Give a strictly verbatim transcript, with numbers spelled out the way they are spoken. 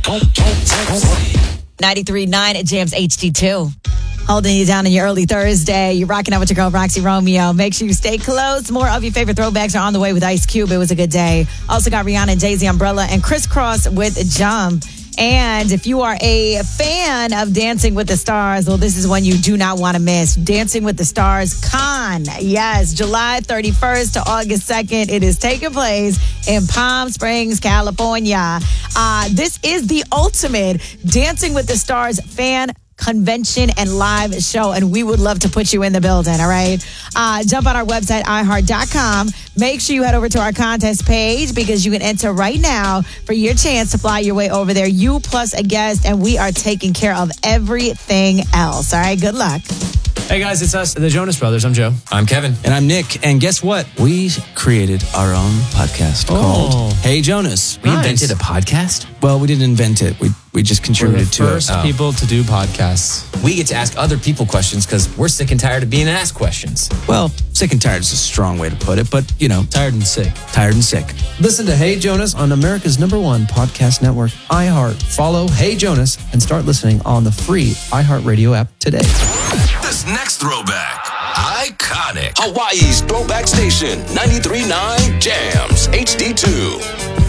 ninety-three point nine Jams H D two. Holding you down on your early Thursday. You're rocking out with your girl, Roxy Romeo. Make sure you stay close. More of your favorite throwbacks are on the way with Ice Cube. It was a good day. Also got Rihanna and Jay-Z Umbrella and Crisscross with Jump. And if you are a fan of Dancing with the Stars, well, this is one you do not want to miss. Dancing with the Stars Con. Yes, July thirty-first to August second. It is taking place in Palm Springs, California. Uh, this is the ultimate Dancing with the Stars fan convention and live show, and we would love to put you in the building, all right? Uh, jump on our website, i heart dot com. Make sure you head over to our contest page because you can enter right now for your chance to fly your way over there. You plus a guest, and we are taking care of everything else, all right? Good luck. Hey guys, it's us, the Jonas Brothers. I'm Joe. I'm Kevin. And I'm Nick. And guess what? We created our own podcast Oh. called Hey Jonas. We Nice. invented a podcast. Well, we didn't invent it. We we just We're the contributed to first it. Oh. people to do podcasts. We get to ask other people questions because we're sick and tired of being asked questions. Well, sick and tired is a strong way to put it, but, you know, Tired and sick. tired and sick. Listen to Hey Jonas on America's number one podcast network, iHeart. Follow Hey Jonas and start listening on the free iHeartRadio app today. This next throwback, iconic. Hawaii's Throwback Station, ninety-three point nine Jams H D two.